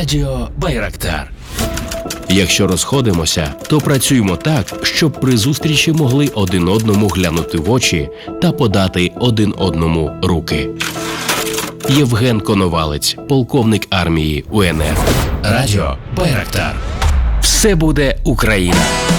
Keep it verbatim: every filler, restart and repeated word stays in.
Радіо Байрактар. Якщо розходимося, то працюємо так, щоб при зустрічі могли один одному глянути в очі та подати один одному руки. Євген Коновалець, полковник армії УНР. Радіо Байрактар. Все буде Україна.